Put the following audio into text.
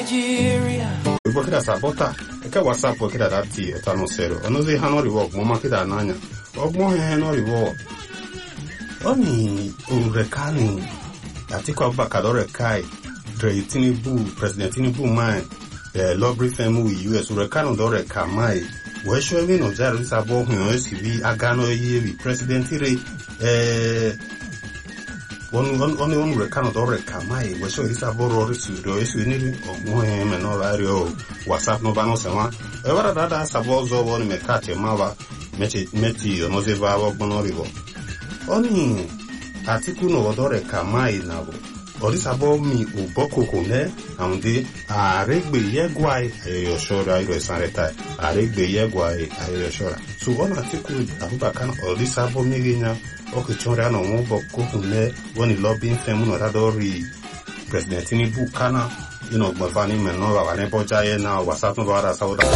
Nigeria. Porque da sabota, que WhatsApp porque da dati, tá no sério. Eu não sei how no reward, mama que da nanya. Ogmo he no reward. Oni urekani. Atiku Abubakar rekai. Tinubu, President Tinubu mai. Law briefing with US urekani do rekamai. We show me no jaro sabo hu SCV agano yewi President re One recano dore kamai, we show this aboro to do is we need more him and all radio WhatsApp no bano sema. Ever that sabozo one me catch a mava, meti or mozeva of bonorivo. Only article no dore kamai nabo. Or this above me uboko kune, and the regbe yegwai a yoshora, I sanita, a regbe yegwai a yoshora. So one article Abubakan or this above me. Okay, chora no mo boko kune woni lobbying femu no radori President Tinubu kana gbavani menora wa ne boja ye na WhatsApp no bara sauda